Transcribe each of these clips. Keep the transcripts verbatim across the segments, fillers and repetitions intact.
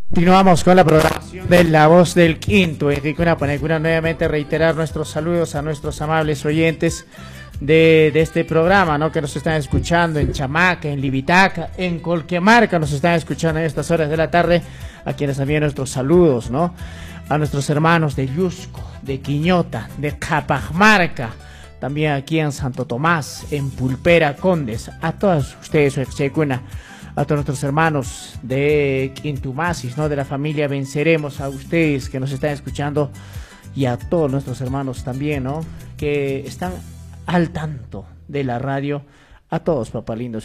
Continuamos con la programación de La Voz del Quinto. Enrique Panecuna, nuevamente reiterar nuestros saludos a nuestros amables oyentes de, de este programa, ¿no? Que nos están escuchando en Chamaca, en Libitaca, en Colquemarca, nos están escuchando en estas horas de la tarde, a quienes también nuestros saludos, ¿no? A nuestros hermanos de Yusco, de Quiñota, de Capamarca, también aquí en Santo Tomás, en Pulpera, Condes, a todos ustedes, a todos nuestros hermanos de Quintumasis, ¿no? De la familia Venceremos, a ustedes que nos están escuchando y a todos nuestros hermanos también, ¿no? Que están al tanto de la radio, a todos, papá lindo,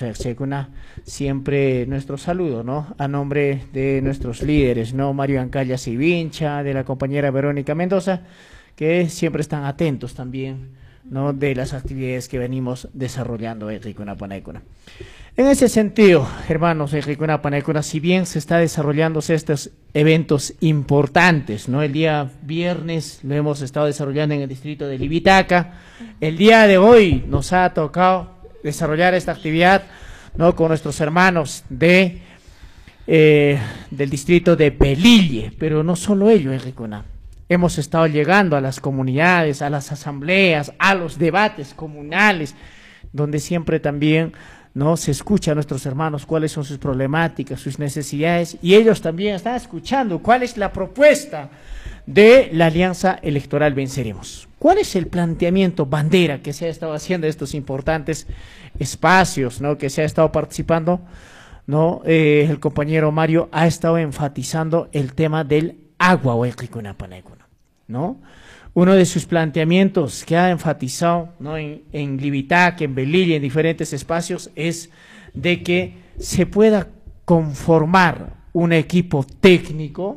siempre nuestro saludo, ¿no? A nombre de nuestros líderes, ¿no? Mario Ancaya Sivincha, de la compañera Verónica Mendoza, que siempre están atentos también, ¿no? De las actividades que venimos desarrollando en Ricunapanecuna. En ese sentido, hermanos de Ricunapanecuna, si bien se está desarrollando estos eventos importantes, ¿no? El día viernes lo hemos estado desarrollando en el distrito de Libitaca. El día de hoy nos ha tocado desarrollar esta actividad, ¿no? Con nuestros hermanos de eh, del distrito de Pelille, pero no solo ello, Enricuna. Hemos estado llegando a las comunidades, a las asambleas, a los debates comunales, donde siempre también, ¿no? Se escucha a nuestros hermanos cuáles son sus problemáticas, sus necesidades, y ellos también están escuchando cuál es la propuesta de la Alianza Electoral Venceremos. ¿Cuál es el planteamiento bandera que se ha estado haciendo en estos importantes espacios, ¿no? Que se ha estado participando, ¿no? Eh, el compañero Mario ha estado enfatizando el tema del agua, ¿no? Uno de sus planteamientos que ha enfatizado, ¿no? en, en Libitaca, en Belilla, en diferentes espacios, es de que se pueda conformar un equipo técnico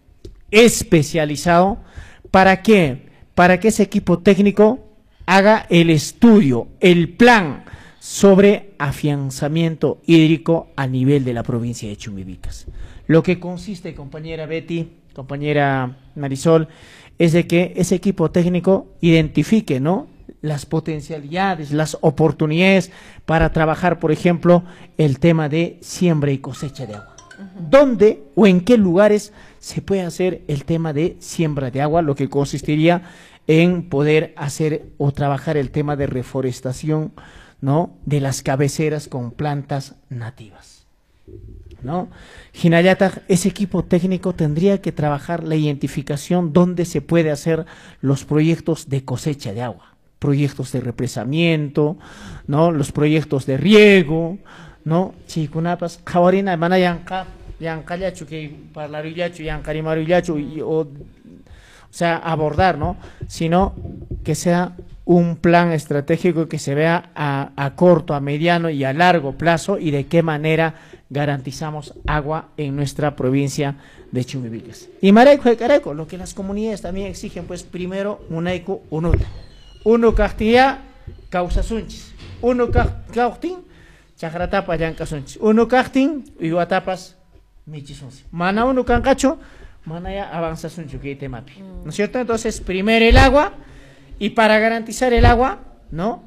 especializado. ¿Para qué? Para que ese equipo técnico haga el estudio, el plan sobre afianzamiento hídrico a nivel de la provincia de Chumbivicas. Lo que consiste, compañera Betty, compañera Marisol, es de que ese equipo técnico identifique, ¿no? Las potencialidades, las oportunidades para trabajar, por ejemplo, el tema de siembra y cosecha de agua. Uh-huh. ¿Dónde o en qué lugares se puede hacer el tema de siembra de agua? Lo que consistiría en poder hacer o trabajar el tema de reforestación, ¿no? De las cabeceras con plantas nativas, ¿no? Jinayata, ese equipo técnico tendría que trabajar la identificación donde se puede hacer los proyectos de cosecha de agua, proyectos de represamiento, ¿no? Los proyectos de riego, ¿no? Chikunapas, Jawarina, Mana Yanka, Yankayachu, que parlarillachu, Yankarimarullachu, o, o sea, abordar, ¿no? Sino que sea un plan estratégico que se vea a, a corto, a mediano y a largo plazo, y de qué manera garantizamos agua en nuestra provincia de Chumbivicas. Y Mareco de Careco, lo que las comunidades también exigen, pues primero, Unaico, Unuta. Uno Castilla, Causa Sunchis. Uno Cautin, Chagratapa, Yanca Sunchis. Uno Cautin, Iguatapas, Michisunsi. Mana uno Cancacho, Manaya avanza Sunchuki Temapi. ¿No es cierto? Entonces, primero el agua, y para garantizar el agua, ¿no?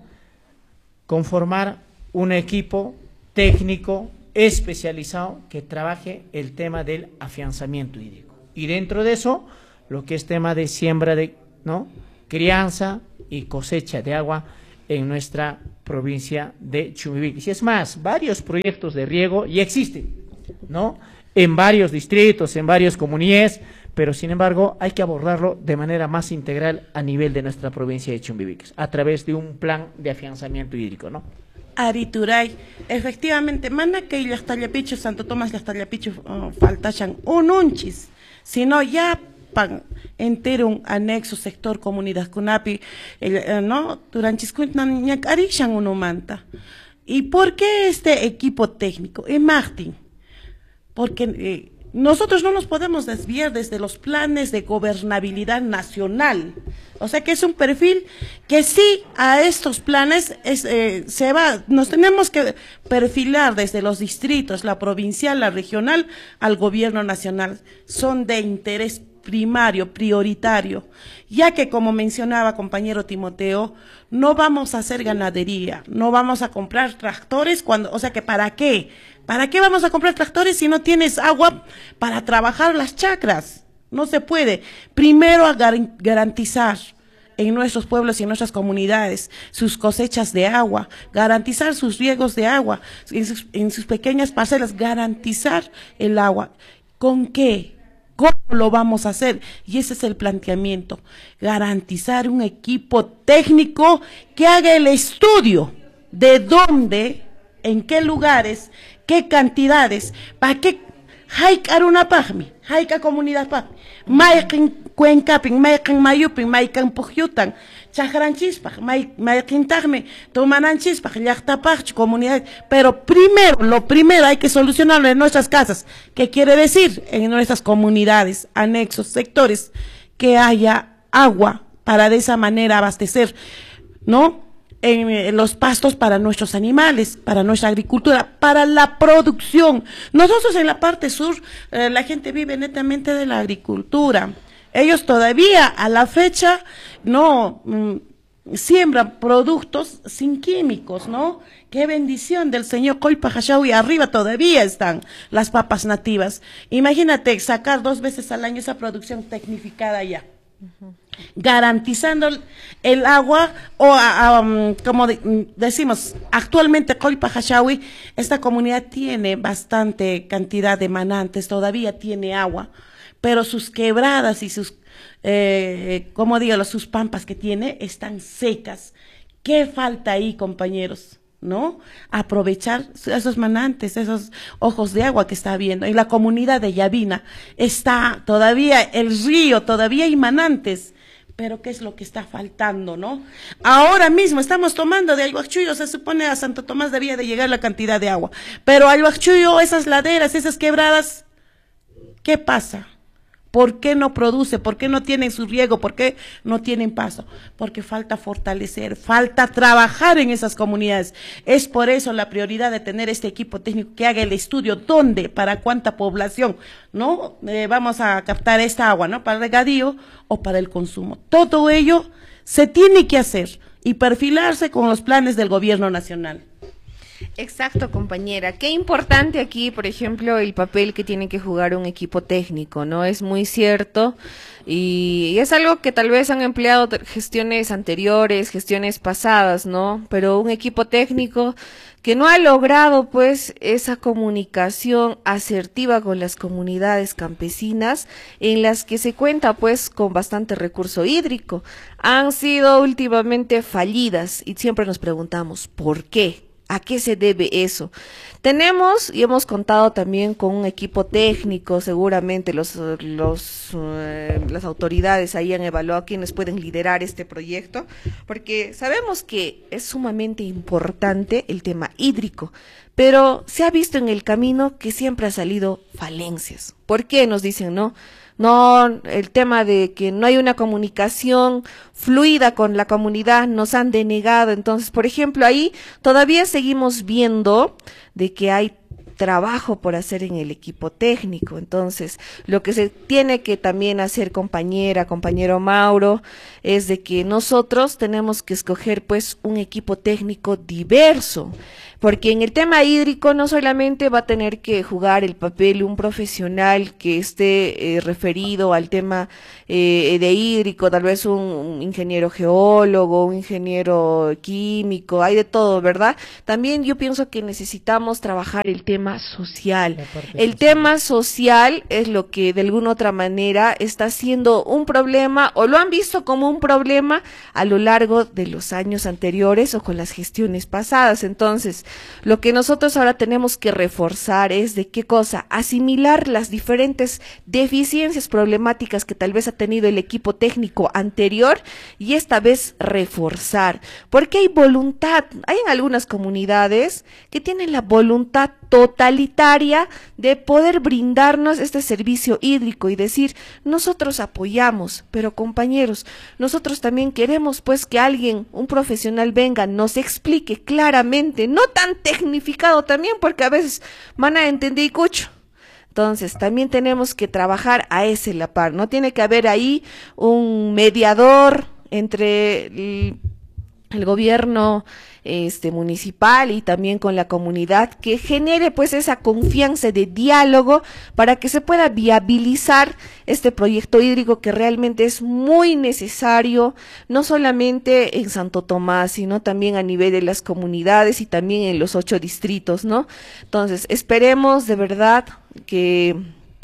Conformar un equipo técnico especializado que trabaje el tema del afianzamiento hídrico. Y dentro de eso, lo que es tema de siembra de, ¿no? Crianza y cosecha de agua en nuestra provincia de Chumbivicas. Y es más, varios proyectos de riego ya existen, ¿no? En varios distritos, en varias comunidades, pero sin embargo hay que abordarlo de manera más integral a nivel de nuestra provincia de Chumbivicas, a través de un plan de afianzamiento hídrico, ¿no? Arituray, efectivamente, mana que las tallapichos, Santo Tomás las tallapichos uh, faltachan un unchis, sino ya pan entero un anexo sector comunidad kunapi, el, uh, no, duranchis-kuntnan ñak arishan uno manta. ¿Y por qué este equipo técnico? Y Martín, porque eh, nosotros no nos podemos desviar desde los planes de gobernabilidad nacional. O sea que es un perfil que sí a estos planes es, eh, se va, nos tenemos que perfilar desde los distritos, la provincial, la regional, al gobierno nacional. Son de interés primario, prioritario, ya que como mencionaba compañero Timoteo, no vamos a hacer ganadería, no vamos a comprar tractores cuando, o sea que ¿para qué? ¿Para qué vamos a comprar tractores si no tienes agua para trabajar las chacras? No se puede. Primero a gar- garantizar en nuestros pueblos y en nuestras comunidades sus cosechas de agua, garantizar sus riegos de agua, en sus, en sus pequeñas parcelas, garantizar el agua. ¿Con qué? ¿Cómo lo vamos a hacer? Y ese es el planteamiento, garantizar un equipo técnico que haga el estudio de dónde, en qué lugares, qué cantidades, para qué hay una pagmi, hay comunidad pagmi, maikin cuencapin, maikin mayupin, maikin puhyutan, chajranchispa, maikin tagme, tomananchispa, llactapach, comunidad. Pero primero, lo primero hay que solucionarlo en nuestras casas. ¿Qué quiere decir? En nuestras comunidades, anexos, sectores, que haya agua para de esa manera abastecer, ¿no? En, en los pastos para nuestros animales, para nuestra agricultura, para la producción. Nosotros en la parte sur, eh, la gente vive netamente de la agricultura. Ellos todavía a la fecha no mm, siembran productos sin químicos, ¿no? Qué bendición del señor Colpa Hashawi, arriba todavía están las papas nativas. Imagínate sacar dos veces al año esa producción tecnificada ya. Uh-huh. Garantizando el agua, o a, a, um, como de, decimos, actualmente Colpa Hashawi, esta comunidad tiene bastante cantidad de manantes, todavía tiene agua, pero sus quebradas y sus, eh, como digo, sus pampas que tiene están secas. ¿Qué falta ahí, compañeros? ¿No? Aprovechar esos manantes, esos ojos de agua que está habiendo. En la comunidad de Yavina está todavía el río, todavía hay manantes, pero ¿qué es lo que está faltando, no? Ahora mismo estamos tomando de Ayhuachuyo, se supone a Santo Tomás debía de llegar la cantidad de agua, pero Ayhuachuyo, esas laderas, esas quebradas, ¿qué pasa? ¿Por qué no produce? ¿Por qué no tienen su riego? ¿Por qué no tienen paso? Porque falta fortalecer, falta trabajar en esas comunidades. Es por eso la prioridad de tener este equipo técnico que haga el estudio, dónde, para cuánta población, ¿no? Eh, vamos a captar esta agua, ¿no? Para el regadío o para el consumo. Todo ello se tiene que hacer y perfilarse con los planes del gobierno nacional. Exacto, compañera. Qué importante aquí, por ejemplo, el papel que tiene que jugar un equipo técnico, ¿no? Es muy cierto y, y es algo que tal vez han empleado gestiones anteriores, gestiones pasadas, ¿no? Pero un equipo técnico que no ha logrado, pues, esa comunicación asertiva con las comunidades campesinas en las que se cuenta, pues, con bastante recurso hídrico. Han sido últimamente fallidas y siempre nos preguntamos, ¿por qué? ¿A qué se debe eso? Tenemos y hemos contado también con un equipo técnico, seguramente los, los, eh, las autoridades ahí han evaluado quiénes pueden liderar este proyecto, porque sabemos que es sumamente importante el tema hídrico, pero se ha visto en el camino que siempre ha salido falencias. ¿Por qué? Nos dicen, ¿no? No, el tema de que no hay una comunicación fluida con la comunidad, nos han denegado. Entonces, por ejemplo, ahí todavía seguimos viendo de que hay trabajo por hacer en el equipo técnico. Entonces, lo que se tiene que también hacer, compañera, compañero Mauro, es de que nosotros tenemos que escoger pues un equipo técnico diverso, porque en el tema hídrico no solamente va a tener que jugar el papel un profesional que esté eh, referido al tema eh, de hídrico, tal vez un, un ingeniero geólogo, un ingeniero químico, hay de todo, ¿verdad? También yo pienso que necesitamos trabajar el tema social. El social. tema social es lo que de alguna otra manera está siendo un problema o lo han visto como un problema a lo largo de los años anteriores o con las gestiones pasadas. Entonces, lo que nosotros ahora tenemos que reforzar es de qué cosa, asimilar las diferentes deficiencias problemáticas que tal vez ha tenido el equipo técnico anterior y esta vez reforzar, porque hay voluntad, hay en algunas comunidades que tienen la voluntad totalitaria de poder brindarnos este servicio hídrico y decir, nosotros apoyamos, pero compañeros, nosotros también queremos pues que alguien, un profesional venga, nos explique claramente, no tan tecnificado también, porque a veces van a entender y cucho. Entonces, también tenemos que trabajar a ese la par, no tiene que haber ahí un mediador entre el, el gobierno este, municipal y también con la comunidad, que genere pues esa confianza de diálogo para que se pueda viabilizar este proyecto hídrico que realmente es muy necesario, no solamente en Santo Tomás, sino también a nivel de las comunidades y también en los ocho distritos, ¿no? Entonces, esperemos de verdad que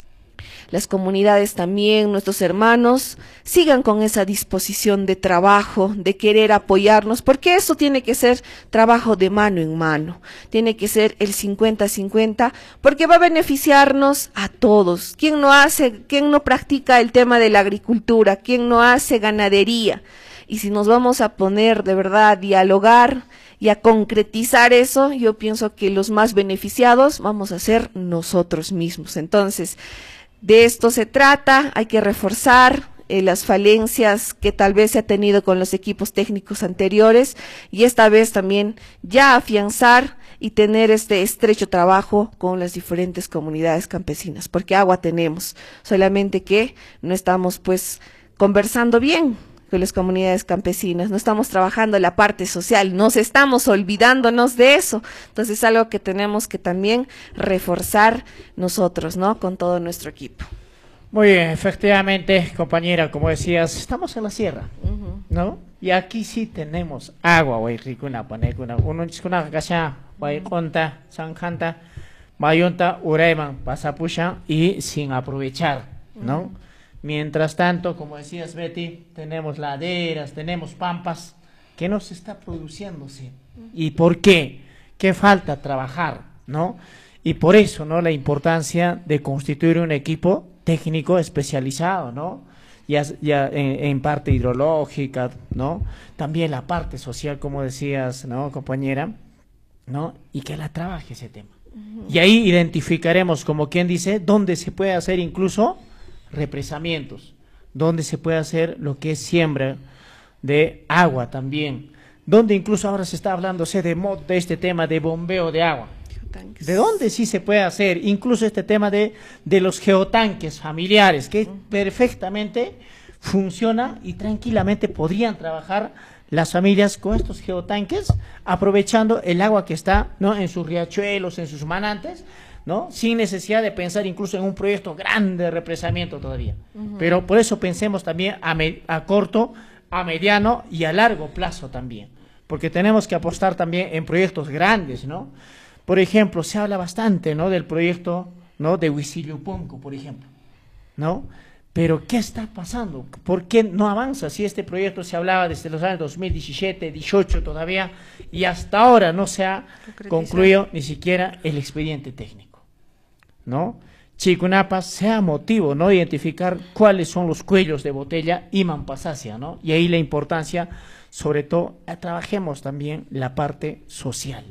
las comunidades también, nuestros hermanos, sigan con esa disposición de trabajo, de querer apoyarnos, porque eso tiene que ser trabajo de mano en mano, tiene que ser el cincuenta cincuenta, porque va a beneficiarnos a todos. ¿Quién no hace, quién no practica el tema de la agricultura? ¿Quién no hace ganadería? Y si nos vamos a poner de verdad a dialogar y a concretizar eso, yo pienso que los más beneficiados vamos a ser nosotros mismos. Entonces, de esto se trata, hay que reforzar eh, las falencias que tal vez se ha tenido con los equipos técnicos anteriores y esta vez también ya afianzar y tener este estrecho trabajo con las diferentes comunidades campesinas, porque agua tenemos, solamente que no estamos pues conversando bien con las comunidades campesinas, no estamos trabajando la parte social, nos estamos olvidándonos de eso. Entonces es algo que tenemos que también reforzar nosotros, ¿no? Con todo nuestro equipo. Muy bien, efectivamente, compañera, como decías, estamos en la sierra, uh-huh. ¿no? Y aquí sí tenemos agua, güey, ricuna, panecuna, uno chiskuna, gasha, güey, conta, sanjanta, mayunta, uraiman, pasapusha, y sin aprovechar, ¿no? Uh-huh. Mientras tanto, como decías, Betty, tenemos laderas, tenemos pampas, ¿qué nos está produciéndose? ¿Y por qué? ¿Qué falta trabajar, no? Y por eso, ¿no? La importancia de constituir un equipo técnico especializado, ¿no? Ya, ya en, en parte hidrológica, ¿no? También la parte social, como decías, ¿no, compañera? ¿No? Y que la trabaje ese tema. Uh-huh. Y ahí identificaremos, como quien dice, dónde se puede hacer incluso represamientos, donde se puede hacer lo que es siembra de agua también, donde incluso ahora se está hablando de, de este tema de bombeo de agua, de dónde sí se puede hacer, incluso este tema de, de los geotanques familiares, que perfectamente funciona y tranquilamente podrían trabajar las familias con estos geotanques, aprovechando el agua que está, ¿no?, en sus riachuelos, en sus manantes, ¿no?, sin necesidad de pensar incluso en un proyecto grande de represamiento todavía. Uh-huh. Pero por eso pensemos también a, me, a corto, a mediano y a largo plazo también, porque tenemos que apostar también en proyectos grandes, ¿no? Por ejemplo, se habla bastante, ¿no?, del proyecto, ¿no?, de Huicilloponco, por ejemplo, ¿no? Pero ¿qué está pasando? ¿Por qué no avanza? Si este proyecto se hablaba desde los años dos mil diecisiete, dieciocho todavía, y hasta ahora no se ha concluido ni siquiera el expediente técnico, ¿no? Chikunapa sea motivo, ¿no?, identificar cuáles son los cuellos de botella y Mampasasia, ¿no? Y ahí la importancia, sobre todo, trabajemos también la parte social,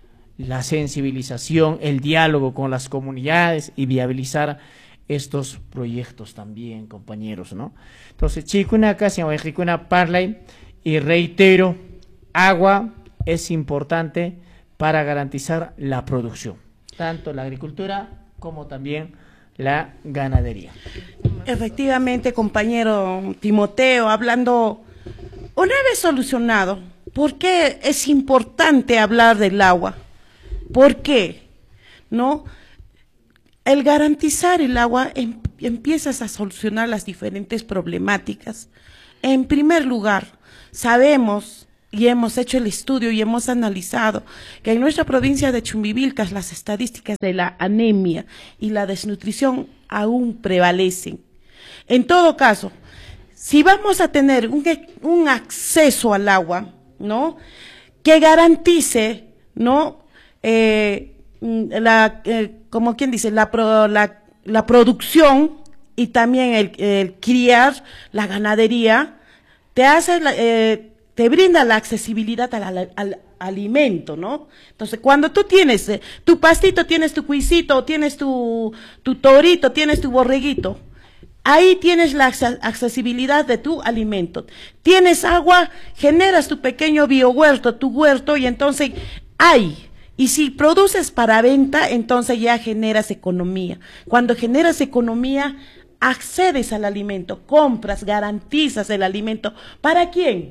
la sensibilización, el diálogo con las comunidades y viabilizar estos proyectos también, compañeros, ¿no? Entonces, Chikunaka, Chikuna Parlay, y reitero, agua es importante para garantizar la producción, tanto la agricultura como también la ganadería. Efectivamente, compañero Timoteo, hablando, una vez solucionado, ¿por qué es importante hablar del agua? ¿Por qué? ¿No? El garantizar el agua em, empiezas a solucionar las diferentes problemáticas. En primer lugar, sabemos y hemos hecho el estudio y hemos analizado que en nuestra provincia de Chumbivilcas las estadísticas de la anemia y la desnutrición aún prevalecen. En todo caso, si vamos a tener un, un acceso al agua, ¿no?, que garantice, ¿no?, eh, la, eh, como quien dice, la, pro, la, la producción y también el, el criar, la ganadería, te hace, eh, te brinda la accesibilidad al, al, al alimento, ¿no? Entonces, cuando tú tienes eh, tu pastito, tienes tu cuisito, tienes tu, tu torito, tienes tu borreguito, ahí tienes la accesibilidad de tu alimento. Tienes agua, generas tu pequeño biohuerto, tu huerto, y entonces hay. Y si produces para venta, entonces ya generas economía. Cuando generas economía, accedes al alimento, compras, garantizas el alimento. ¿Para quién?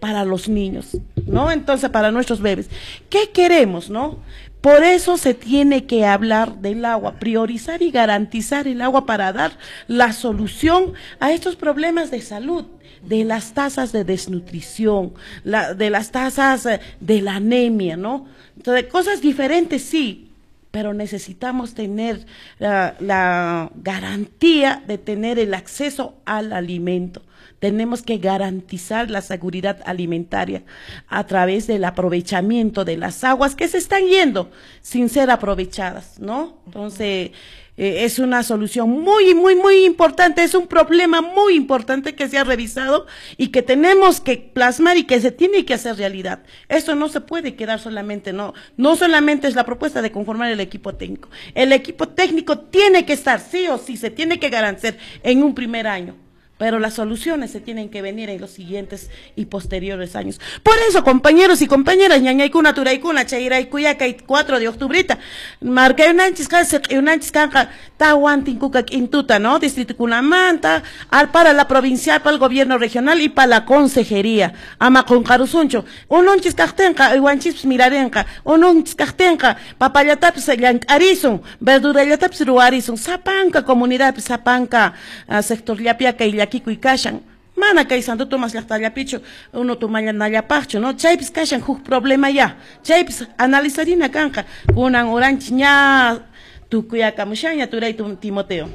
para los niños, ¿no? Entonces, para nuestros bebés. ¿Qué queremos, no? Por eso se tiene que hablar del agua, priorizar y garantizar el agua para dar la solución a estos problemas de salud, de las tasas de desnutrición, la, de las tasas de la anemia, ¿no? Entonces, cosas diferentes sí, pero necesitamos tener uh, la garantía de tener el acceso al alimento. Tenemos que garantizar la seguridad alimentaria a través del aprovechamiento de las aguas que se están yendo sin ser aprovechadas, ¿no? Entonces, eh, es una solución muy, muy, muy importante, es un problema muy importante que se ha revisado y que tenemos que plasmar y que se tiene que hacer realidad. Esto no se puede quedar solamente, no, no solamente es la propuesta de conformar el equipo técnico. El equipo técnico tiene que estar, sí o sí, se tiene que garantizar en un primer año. Pero las soluciones se tienen que venir en los siguientes y posteriores años. Por eso, compañeros y compañeras, ñañaykuna, turaykuna, chayraykuyaca, cuatro de octubrita, marca unanchis kansa, unanchis kanka, tawantin kuka intuta, ¿no? Distrito Kunamanta, al para la provincial, para el gobierno regional y para la consejería. Ama con carusuncho. Unonchis kahtenka, iwanchis mirarenka, unonchis kahtenka, papayatapis arizun, verdurayatapis ruarizun, sapanka comunidad, sapanka, uh, sector yapiaca y Kiko y Kashan, mana kay Santo Tomás llaqtallapichu, uno tumalla nallapachu, ¿no? Chaypis Kashan huk problema ya. Chaypis analizarina kanka, kunan oranchi ña tukuyaka mushaña turay Timoteo.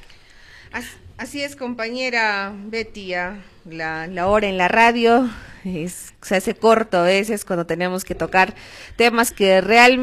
Así es, compañera Betty, ya la, la hora en la radio es, se hace corto a veces cuando tenemos que tocar temas que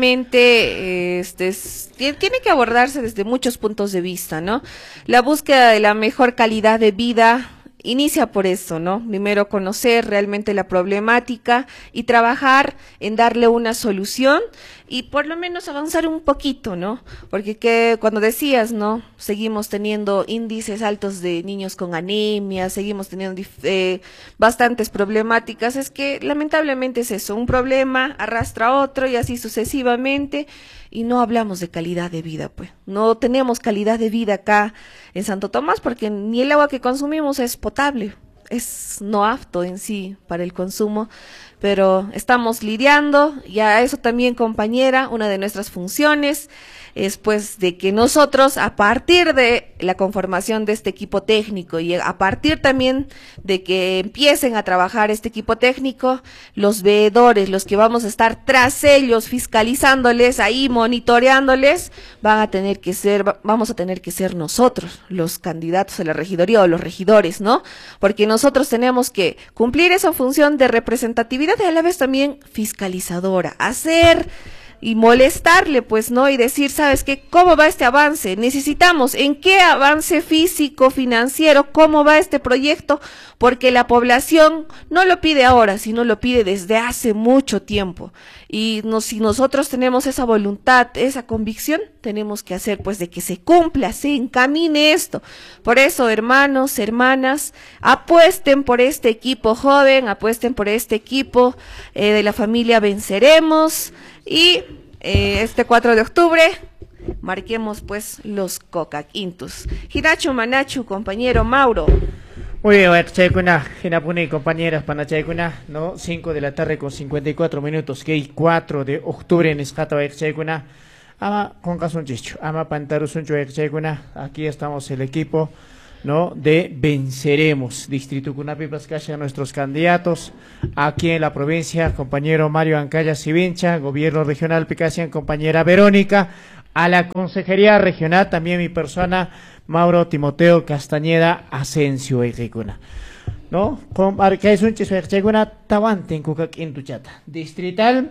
realmente este, es, tiene que abordarse desde muchos puntos de vista, ¿no? La búsqueda de la mejor calidad de vida inicia por eso, ¿no? Primero conocer realmente la problemática y trabajar en darle una solución y por lo menos avanzar un poquito, ¿no? Porque que cuando decías, ¿no? Seguimos teniendo índices altos de niños con anemia, seguimos teniendo eh, bastantes problemáticas, es que lamentablemente es eso, un problema arrastra a otro y así sucesivamente. Y no hablamos de calidad de vida, pues. No tenemos calidad de vida acá en Santo Tomás porque ni el agua que consumimos es potable, es no apto en sí para el consumo, pero estamos lidiando y a eso también, compañera, una de nuestras funciones es pues de que nosotros a partir de la conformación de este equipo técnico y a partir también de que empiecen a trabajar este equipo técnico, los veedores, los que vamos a estar tras ellos, fiscalizándoles, ahí monitoreándoles, van a tener que ser, vamos a tener que ser nosotros, los candidatos a la regidoría o los regidores, ¿no? Porque nosotros tenemos que cumplir esa función de representatividad y a la vez también fiscalizadora, hacer y molestarle, pues, ¿no? Y decir, ¿sabes qué? ¿Cómo va este avance? Necesitamos, ¿en qué avance físico, financiero? ¿Cómo va este proyecto? Porque la población no lo pide ahora, sino lo pide desde hace mucho tiempo. Y no, si nosotros tenemos esa voluntad, esa convicción, tenemos que hacer, pues, de que se cumpla, se encamine esto. Por eso, hermanos, hermanas, apuesten por este equipo joven, apuesten por este equipo eh, de la familia Venceremos. Y eh, este cuatro de octubre marquemos pues los cocaquintus. Hiracho Manachu, compañero Mauro. Muy bien, Chaykuna, Hinapuni, compañeras, Panachaykuna, ¿no? cinco de la tarde con cincuenta y cuatro minutos, que hay cuatro de octubre en Escata, Chaykuna. Ama con caso chicho, ama pantarusuncho, Chaykuna. Aquí estamos el equipo, ¿no? De Venceremos, Distrito Cunapi Plascaya, nuestros candidatos aquí en la provincia, compañero Mario Ancaya Sivincha, gobierno regional Picassian, compañera Verónica, a la consejería regional también mi persona, Mauro Timoteo Castañeda Asensio, Ejecuna, ¿no? Con Arcaisunchis, Ejecuna, Tawante en Cucaquintuchata, distrital,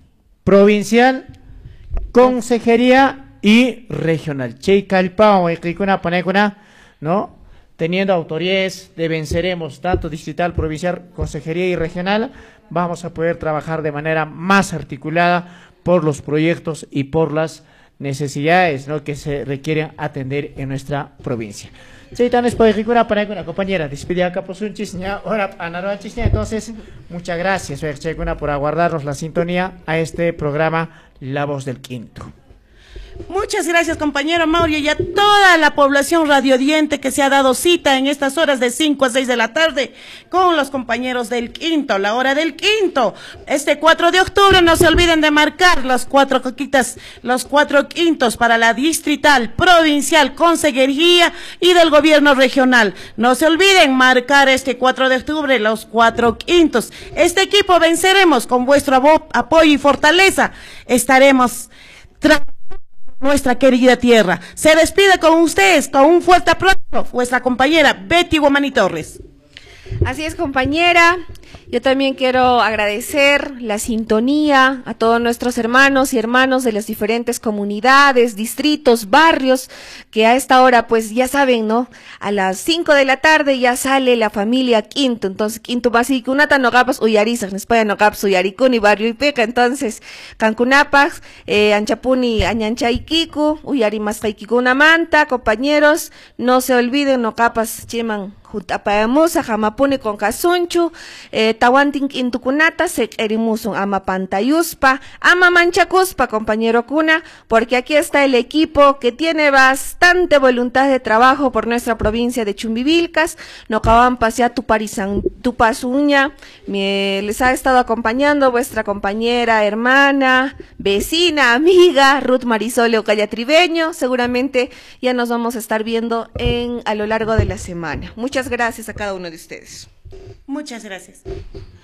provincial, consejería y regional. Cheicalpao, Ejecuna, Panecuna, ¿no? Teniendo autoridades de Venceremos, tanto distrital, provincial, consejería y regional, vamos a poder trabajar de manera más articulada por los proyectos y por las necesidades, ¿no? que se requieren atender en nuestra provincia. Para una compañera, despide acá por su chisña, ahora entonces, muchas gracias por aguardarnos la sintonía a este programa La Voz del Quinto. Muchas gracias, compañero Mauro, y a toda la población radiodiente que se ha dado cita en estas horas de cinco a seis de la tarde con los compañeros del quinto, la hora del quinto. Este cuatro de octubre no se olviden de marcar las cuatro coquitas, los cuatro quintos para la distrital, provincial, consejería y del gobierno regional. No se olviden marcar este cuatro de octubre los cuatro quintos. Este equipo venceremos con vuestro apoyo y fortaleza. Estaremos trabajando nuestra querida tierra. Se despide con ustedes, con un fuerte aplauso, vuestra compañera Betty Guamani Torres. Así es, compañera. Yo también quiero agradecer la sintonía a todos nuestros hermanos y hermanos de las diferentes comunidades, distritos, barrios, que a esta hora, pues ya saben, ¿no? A las cinco de la tarde ya sale la familia Quinto. Entonces, Quinto Basikunata no gapas uyarizas, en España no gapas uyaricuni, barrio Ipeca. Entonces, Cancunapax, eh, Anchapuni, Añanchaikiku, uyarimascaikikuna manta, compañeros, no se olviden, no capas, chiman. Jutapayamusa, jamapuni con casunchu, eh, tawantin intukunata, se erimusun ama pantayuspa, ama manchacuspa, compañero Cuna, porque aquí está el equipo que tiene bastante voluntad de trabajo por nuestra provincia de Chumbivilcas. No acaban pasear tu parizan, tu pasuña, me, les ha estado acompañando vuestra compañera, hermana, vecina, amiga, Ruth Marisol Ocayatribeño. Seguramente ya nos vamos a estar viendo en, a lo largo de la semana. Muchas gracias a cada uno de ustedes. Muchas gracias.